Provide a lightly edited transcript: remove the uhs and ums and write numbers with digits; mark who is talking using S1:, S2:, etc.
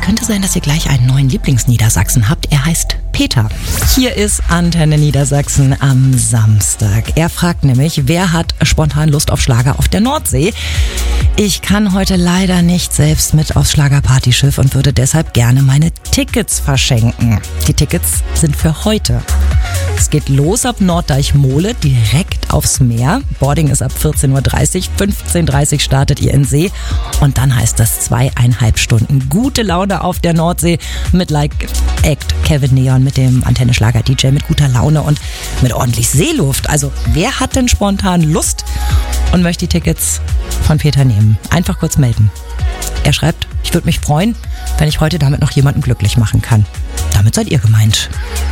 S1: könnte sein, dass ihr gleich einen neuen Lieblingsniedersachsen habt. Er heißt Peter. Hier ist Antenne Niedersachsen am Samstag. Er fragt nämlich, wer hat spontan Lust auf Schlager auf der Nordsee? Ich kann heute leider nicht selbst mit aufs Schlagerpartyschiff und würde deshalb gerne meine Tickets verschenken. Die Tickets sind für heute. Es geht los ab Norddeich-Mole, direkt aufs Meer. Boarding ist ab 14.30 Uhr, 15.30 Uhr startet ihr in See. Und dann heißt das 2,5 Stunden gute Laune auf der Nordsee mit Like-Act Kevin Neon, mit dem Antenne-Schlager-DJ, mit guter Laune und mit ordentlich Seeluft. Also wer hat denn spontan Lust und möchte die Tickets von Peter nehmen? Einfach kurz melden. Er schreibt, ich würde mich freuen, wenn ich heute damit noch jemanden glücklich machen kann. Damit seid ihr gemeint.